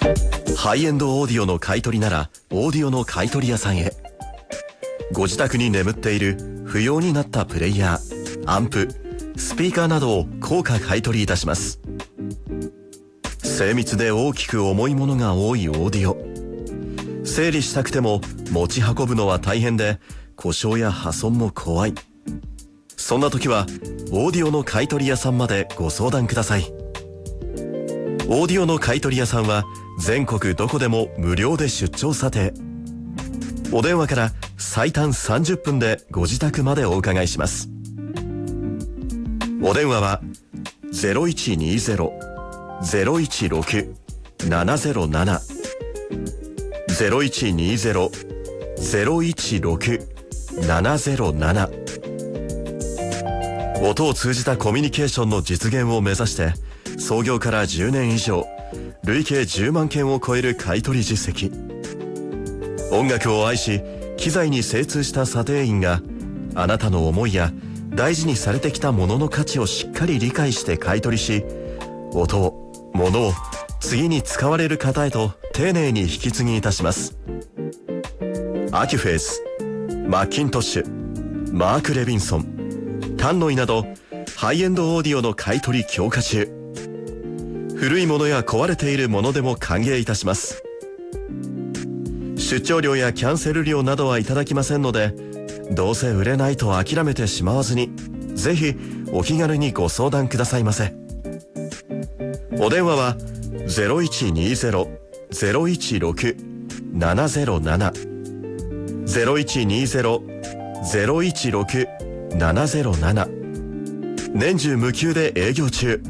ハイエンドオーディオの買い取りならオーディオの買い取り屋さんへ。ご自宅に眠っている不要になったプレイヤー、アンプ、スピーカーなどを高価買い取りいたします。精密で大きく重いものが多いオーディオ、整理したくても持ち運ぶのは大変で故障や破損も怖い。そんな時はオーディオの買い取り屋さんまでご相談ください。オーディオの買い取り屋さんは全国どこでも無料で出張査定。お電話から最短30分でご自宅までお伺いします。お電話は 0120-016-707 0120-016-707。音を通じたコミュニケーションの実現を目指して創業から10年以上、累計10万件を超える買取実績。音楽を愛し機材に精通した査定員があなたの思いや大事にされてきたものの価値をしっかり理解して買い取りし、音を、物を次に使われる方へと丁寧に引き継ぎいたします。アキュフェース、マッキントッシュ、マーク・レビンソン、タンノイなどハイエンドオーディオの買い取り強化中。古いものや壊れているものでも歓迎いたします。出張料やキャンセル料などはいただきませんので、どうせ売れないと諦めてしまわずに、ぜひお気軽にご相談くださいませ。お電話は 0120-016-707 0120-016-707。年中無休で営業中。